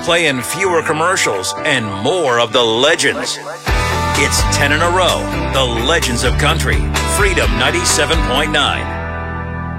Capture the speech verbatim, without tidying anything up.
playing fewer commercials and more of the legends. It's ten in a row. The Legends of Country. Freedom ninety-seven point nine.